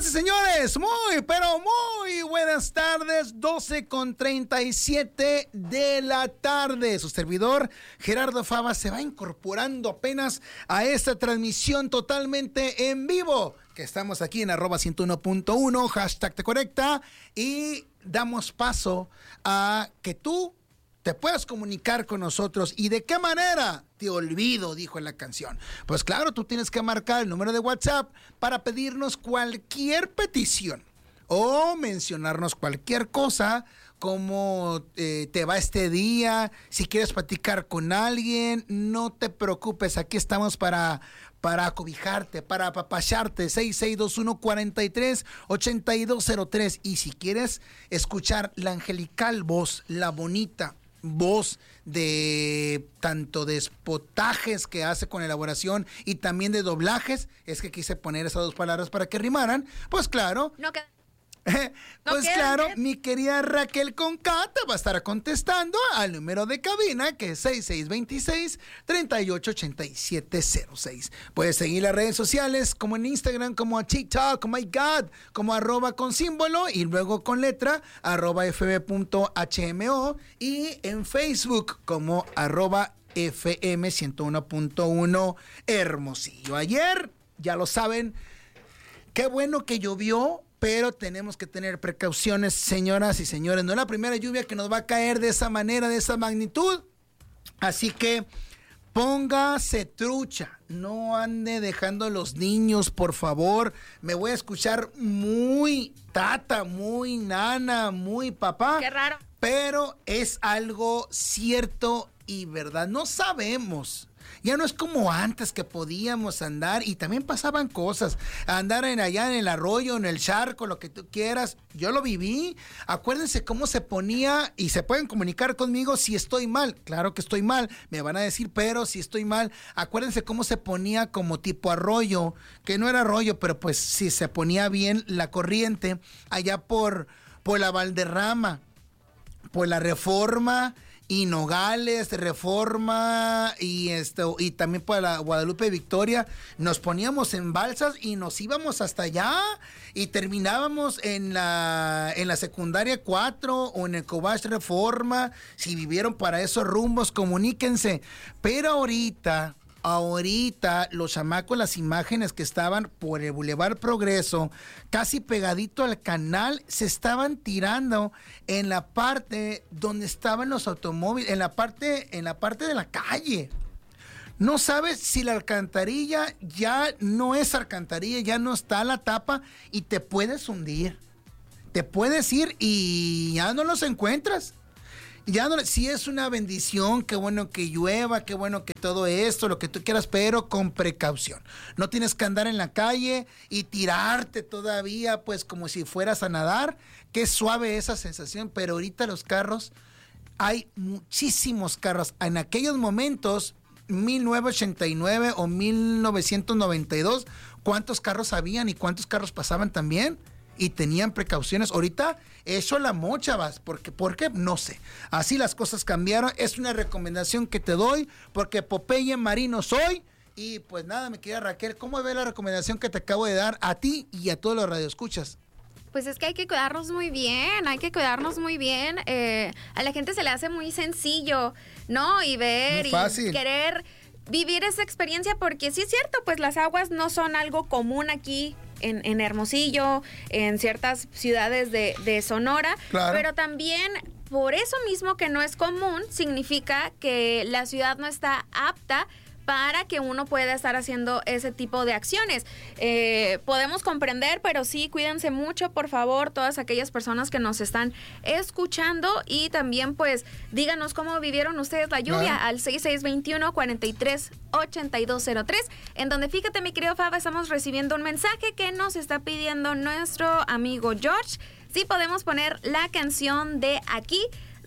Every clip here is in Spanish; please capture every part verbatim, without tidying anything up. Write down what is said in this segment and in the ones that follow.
Señoras y señores, muy, pero muy buenas tardes, doce con treinta y siete de la tarde. Su servidor, Gerardo Fava, se va incorporando apenas a esta transmisión totalmente en vivo, que estamos aquí en arroba ciento uno punto uno, hashtag te correcta, y damos paso a que tú te puedas comunicar con nosotros. ¿Y de qué manera? Te olvido, dijo en la canción. Pues claro, tú tienes que marcar el número de WhatsApp para pedirnos cualquier petición o mencionarnos cualquier cosa, cómo eh, te va este día, si quieres platicar con alguien, no te preocupes, aquí estamos para, para acobijarte, para apapacharte. Seis seis dos uno, cuatro tres, ocho dos cero tres. Y si quieres escuchar la angelical voz, la bonita voz de tanto de spotajes que hace con elaboración y también de doblajes, es que quise poner esas dos palabras para que rimaran, pues claro. No queda. Pues no claro, queda. mi querida Raquel Concata va a estar contestando al número de cabina, que es seis seis dos seis, tres ocho ocho siete cero seis. Puedes seguir las redes sociales como en Instagram, como a TikTok, oh my God, como arroba con símbolo y luego con letra, arroba fb.hmo, y en Facebook como arroba fm ciento uno punto uno Hermosillo. Ayer, ya lo saben, qué bueno que llovió, pero tenemos que tener precauciones, señoras y señores. No es la primera lluvia que nos va a caer de esa manera, de esa magnitud. Así que póngase trucha. No ande dejando a los niños, por favor. Me voy a escuchar muy tata, muy nana, muy papá. Qué raro. Pero es algo cierto y verdad. No sabemos. Ya no es como antes que podíamos andar y también pasaban cosas. Andar en allá en el arroyo, en el charco, lo que tú quieras. Yo lo viví. Acuérdense cómo se ponía y se pueden comunicar conmigo si estoy mal. Claro que estoy mal. Me van a decir, pero si estoy mal. Acuérdense cómo se ponía como tipo arroyo, que no era arroyo, pero pues si se ponía bien la corriente allá por, por la Valderrama, por la Reforma y Nogales, Reforma y esto, y también por la Guadalupe Victoria. Nos poníamos en balsas y nos íbamos hasta allá y terminábamos en la en la secundaria cuatro o en el Cobach Reforma. Si vivieron para esos rumbos, comuníquense. Pero ahorita Ahorita los chamacos, las imágenes que estaban por el Boulevard Progreso, casi pegadito al canal, se estaban tirando en la parte donde estaban los automóviles, en la parte, en la parte de la calle. No sabes si la alcantarilla ya no es alcantarilla, ya no está la tapa y te puedes hundir. Te puedes ir y ya no los encuentras. Ya no, sí es una bendición, qué bueno que llueva, qué bueno que todo esto, lo que tú quieras, pero con precaución. No tienes que andar en la calle y tirarte todavía, pues como si fueras a nadar. Qué suave esa sensación, pero ahorita los carros, hay muchísimos carros. En aquellos momentos, mil novecientos ochenta y nueve o mil novecientos noventa y dos, ¿cuántos carros habían y cuántos carros pasaban también? Y tenían precauciones. Ahorita eso la mocha vas, porque, ¿por qué? No sé. Así las cosas cambiaron. Es una recomendación que te doy, porque Popeye marino soy. Y pues nada, mi querida Raquel, ¿cómo ve la recomendación que te acabo de dar a ti y a todos los radioescuchas? Pues es que hay que cuidarnos muy bien, hay que cuidarnos muy bien. Eh, a la gente se le hace muy sencillo, ¿no? Y ver y querer vivir esa experiencia, porque sí es cierto, pues las aguas no son algo común aquí en, en Hermosillo, en ciertas ciudades de, de Sonora, claro. Pero también por eso mismo que no es común, significa que la ciudad no está apta para que uno pueda estar haciendo ese tipo de acciones. Eh, podemos comprender, pero sí, cuídense mucho, por favor, todas aquellas personas que nos están escuchando, y también, pues, díganos cómo vivieron ustedes la lluvia, ¿no? Al seis seis dos uno, cuatro tres, ocho dos cero tres, en donde, fíjate, mi querido Faba, estamos recibiendo un mensaje que nos está pidiendo nuestro amigo George. Sí podemos poner la canción de aquí,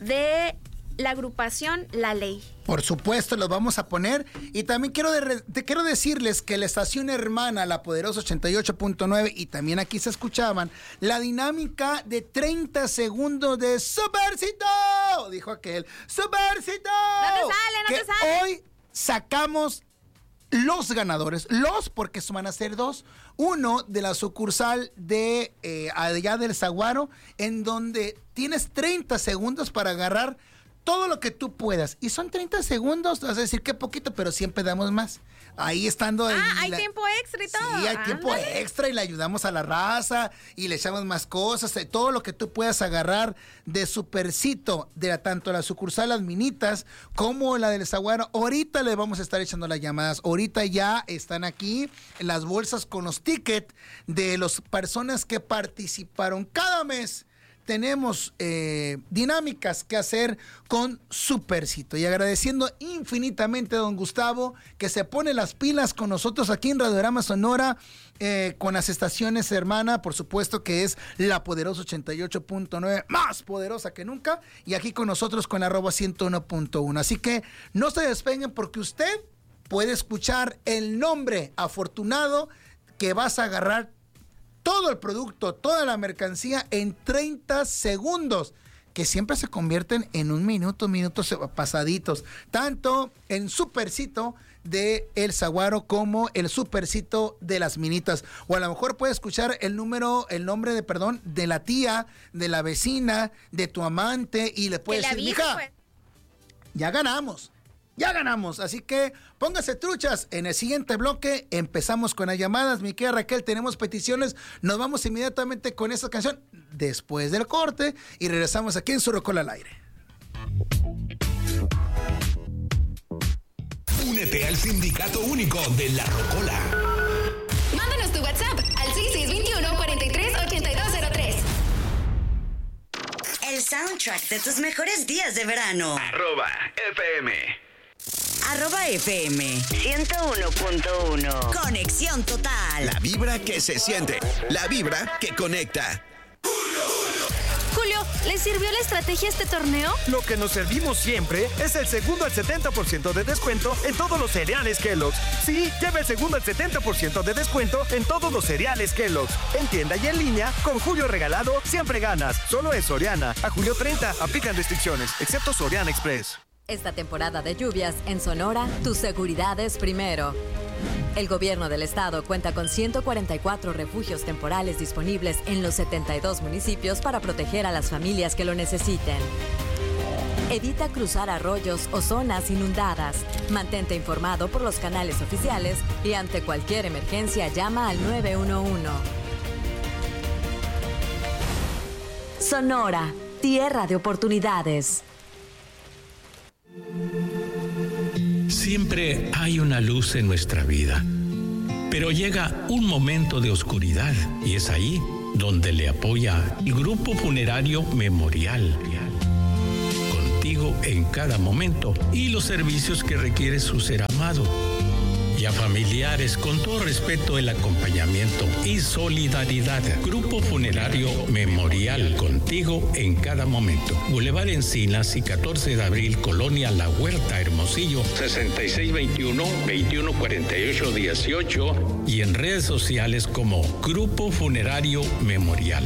de la agrupación La Ley. Por supuesto, los vamos a poner. Y también quiero, de, te quiero decirles que la estación hermana, La Poderosa ochenta y ocho punto nueve, y también aquí se escuchaban la dinámica de treinta segundos de Supercito. Dijo aquel, Supercito. No te sale, no que te sale. Hoy sacamos los ganadores, los porque van a ser dos, uno de la sucursal de eh, allá del Saguaro, en donde tienes treinta segundos para agarrar todo lo que tú puedas. Y son treinta segundos, vas a decir que poquito, pero siempre damos más. Ahí estando... Ah, hay la... tiempo extra y todo. Sí, hay tiempo Ándale. extra y le ayudamos a la raza y le echamos más cosas. Todo lo que tú puedas agarrar de Supercito, de tanto la sucursal Las Minitas como la del Saguaro. Ahorita le vamos a estar echando las llamadas. Ahorita ya están aquí las bolsas con los tickets de las personas que participaron cada mes. Tenemos eh, dinámicas que hacer con Supercito y agradeciendo infinitamente a don Gustavo que se pone las pilas con nosotros aquí en Radiorama Sonora eh, con las estaciones hermana, por supuesto que es la poderosa ochenta y ocho punto nueve, más poderosa que nunca, y aquí con nosotros con arroba ciento uno punto uno. Así que no se despeguen porque usted puede escuchar el nombre afortunado que vas a agarrar todo el producto, toda la mercancía en treinta segundos, que siempre se convierten en un minuto, minutos pasaditos, tanto en Supercito de El Saguaro como el Supercito de Las Minitas. O a lo mejor puedes escuchar el número, el nombre de, perdón, de la tía, de la vecina, de tu amante, y le puedes decir, mija, pues. ya ganamos. Ya ganamos, así que póngase truchas. En el siguiente bloque empezamos con las llamadas. Mi querida Raquel, tenemos peticiones. Nos vamos inmediatamente con esta canción después del corte y regresamos aquí en Su Rocola al Aire. Únete al Sindicato Único de la Rocola. Mándanos tu WhatsApp al seis seis dos uno, cuatro tres, ocho dos cero tres. El soundtrack de tus mejores días de verano. Arroba F M. Arroba F M ciento uno punto uno. Conexión total. La vibra que se siente. La vibra que conecta. Julio, ¿les sirvió la estrategia este torneo? Lo que nos servimos siempre es el segundo al setenta por ciento de descuento en todos los cereales Kellogg's. Sí, lleva el segundo al setenta por ciento de descuento en todos los cereales Kellogg's. En tienda y en línea, con Julio regalado, siempre ganas. Solo en Soriana. A julio treinta, aplican restricciones, excepto Soriana Express. Esta temporada de lluvias en Sonora, tu seguridad es primero. El gobierno del estado cuenta con ciento cuarenta y cuatro refugios temporales disponibles en los setenta y dos municipios para proteger a las familias que lo necesiten. Evita cruzar arroyos o zonas inundadas. Mantente informado por los canales oficiales y ante cualquier emergencia llama al nueve uno uno. Sonora, tierra de oportunidades. Siempre hay una luz en nuestra vida, pero llega un momento de oscuridad y es ahí donde le apoya el Grupo Funerario Memorial. Contigo en cada momento y los servicios que requiere su ser amado. Y a familiares, con todo respeto, el acompañamiento y solidaridad. Grupo Funerario Memorial, contigo en cada momento. Boulevard Encinas y catorce de abril, Colonia La Huerta, Hermosillo, sesenta y seis veintiuno, veintiuno cuarenta y ocho dieciocho y en redes sociales como Grupo Funerario Memorial.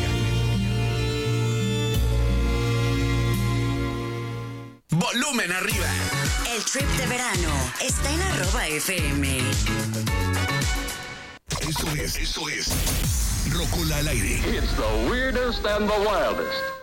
Volumen arriba. El trip de verano está en arroba F M. Eso es, eso es Rocola al Aire. It's the weirdest and the wildest.